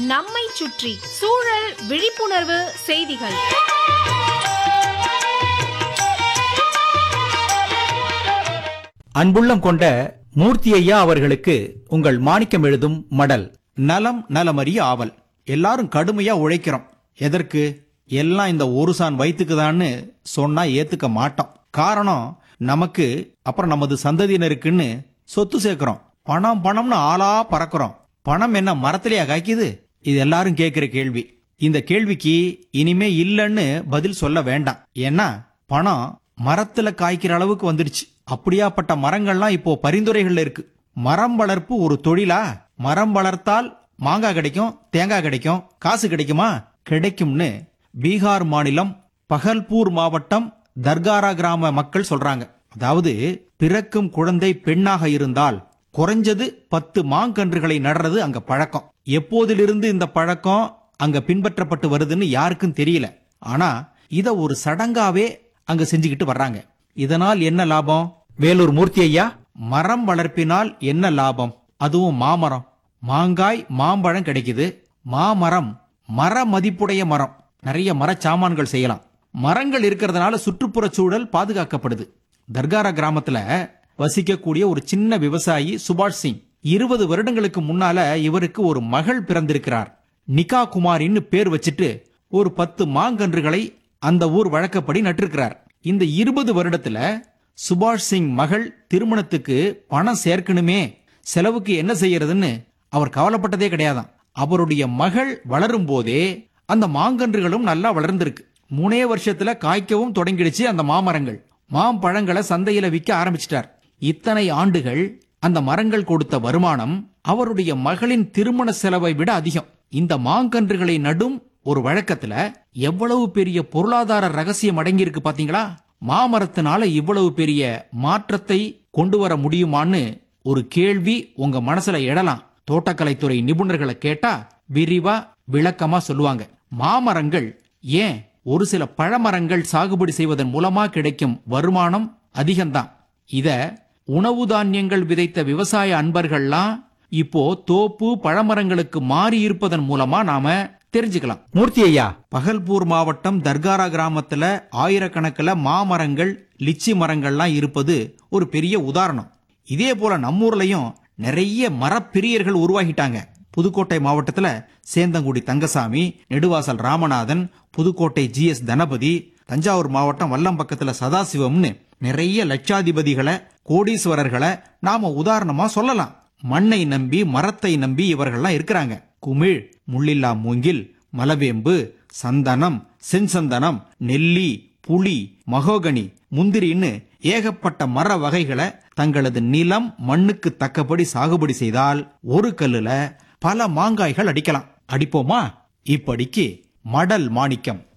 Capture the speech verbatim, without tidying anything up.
நம்மை சுற்றி சூழல் விழிப்புணர்வு செய்திகள். அன்புள்ளம் கொண்ட மூர்த்தி ஐயா அவர்களுக்கு உங்கள் மாணிக்கம் எழுதும் மடல். நலம் நலமறிய ஆவல். எல்லாரும் கடுமையா உழைக்கிறோம். எதற்கு? எல்லாம் இந்த ஒரு சான் வயிற்றுக்குதான்னு சொன்னா ஏத்துக்க மாட்டோம். காரணம், நமக்கு அப்புறம் நமது சந்ததியினருக்குன்னு சொத்து சேர்க்கிறோம். பணம் பணம்னு ஆளா பறக்கிறோம். பணம் என்ன மரத்திலேயா காய்க்குது? இது எல்லாரும் கேட்கிற கேள்வி. இந்த கேள்விக்கு இனிமே இல்லைன்னு பதில் சொல்ல வேண்டாம். ஏன்னா பணம் மரத்துல காய்க்கிற அளவுக்கு வந்துடுச்சு. அப்படியாப்பட்ட மரங்கள்லாம் இப்போ பரிந்துரைகள்ல இருக்கு. மரம் வளர்ப்பு ஒரு தொழிலா? மரம் வளர்த்தால் மாங்காய் கிடைக்கும், தேங்காய் கிடைக்கும், காசு கிடைக்குமா? கிடைக்கும்னு பீகார் மாநிலம் பகல்பூர் மாவட்டம் தர்காரா கிராம மக்கள் சொல்றாங்க. அதாவது பிறக்கும் குழந்தை பெண்ணாக இருந்தால் குறைஞ்சது பத்து மாங்கன்றுகளை நடுறது அங்க பழக்கம். எப்போதிலிருந்து இந்த பழக்கம் அங்க பின்பற்றப்பட்டு வருதுன்னு யாருக்கும் தெரியல. ஆனா இத ஒரு சடங்காவே அங்க செஞ்சுக்கிட்டு வர்றாங்க. இதனால் என்ன லாபம்? வேலூர் மூர்த்தி ஐயா, மரம் வளர்ப்பினால் என்ன லாபம்? அதுவும் மாமரம். மாங்காய் மாம்பழம் கிடைக்குது. மாமரம் மர மதிப்புடைய மரம். நிறைய மரச்சாமான்கள் செய்யலாம். மரங்கள் இருக்கிறதுனால சுற்றுப்புற சூழல் பாதுகாக்கப்படுது. தர்காரா கிராமத்துல வசிக்கக்கூடிய ஒரு சின்ன விவசாயி சுபாஷ் சிங், இருபது வருடங்களுக்கு முன்னால இவருக்கு ஒரு மகள் பிறந்திருக்கிறார். நிகா குமாரின்னு பேர் வச்சுட்டு ஒரு பத்து மாங்கன்றுகளை அந்த ஊர் வழக்கப்படி நட்டிருக்கிறார். இந்த இருபது வருடத்துல சுபாஷ் சிங் மகள் திருமணத்துக்கு பணம் சேர்க்கணுமே, செலவுக்கு என்ன செய்யறதுன்னு அவர் கவலைப்பட்டதே கிடையாதான். அவருடைய மகள் வளரும் போதே அந்த மாங்கன்றுகளும் நல்லா வளர்ந்திருக்கு. மூணே வருஷத்துல காய்க்கவும் தொடங்கிடுச்சு அந்த மாமரங்கள். மாம்பழங்களை சந்தையில விற்க ஆரம்பிச்சிட்டார். இத்தனை ஆண்டுகள் அந்த மரங்கள் கொடுத்த வருமானம் அவருடைய மகளின் திருமண செலவை விட அதிகம். இந்த மாங்கன்றுகளை நடும் ஒரு வழக்கத்துல எவ்வளவு பெரிய பொருளாதார ரகசியம் அடங்கியிருக்கு பாத்தீங்களா? மாமரத்தினால இவ்வளவு பெரிய மாற்றத்தை கொண்டு வர முடியுமான்னு ஒரு கேள்வி உங்க மனசுல எழலாம். தோட்டக்கலைத்துறை நிபுணர்களை கேட்டா விரிவா விளக்கமா சொல்லுவாங்க. மாமரங்கள் ஏன் ஒரு சில பழமரங்கள் சாகுபடி செய்வதன் மூலமா கிடைக்கும் வருமானம் அதிகம்தான். இத உணவு தானியங்கள் விதைத்த விவசாய அன்பர்கள்லாம் இப்போ தோப்பு பழமரங்களுக்கு மாறி இருப்பதன் மூலமா நாம தெரிஞ்சுக்கலாம். மூர்த்தி ஐயா, பகல்பூர் மாவட்டம் தர்காரா கிராமத்துல ஆயிரக்கணக்கில் மாமரங்கள், லிச்சி மரங்கள்லாம் இருப்பது ஒரு பெரிய உதாரணம். இதே போல நம்மூர்லயும் நிறைய மரப்பிரியர்கள் உருவாகிட்டாங்க. புதுக்கோட்டை மாவட்டத்துல சேந்தங்குடி தங்கசாமி, நெடுவாசல் ராமநாதன், புதுக்கோட்டை ஜி எஸ் தனபதி, தஞ்சாவூர் மாவட்டம் வல்லம்பக்கத்துல சதாசிவம்னு நிறைய லட்சாதிபதிகளை, கோடீஸ்வரர்களை நாம உதாரணமா சொல்லலாம். மண்ணை நம்பி மரத்தை நம்பி இவர்கள்லாம் இருக்கிறாங்க. குமிழ், முள்ளில்லா மூங்கில், மலவேம்பு, சந்தனம், செஞ்சந்தனம், நெல்லி, புளி, மகோகனி, முந்திரின்னு ஏகப்பட்ட மர வகைகளை தங்களது நிலம் மண்ணுக்கு தக்கபடி சாகுபடி செய்தால் ஒரு கல்லுல பல மாங்காய்கள் அடிக்கலாம். அடிப்போமா? இப்படிக்கு மடல் மாணிக்கம்.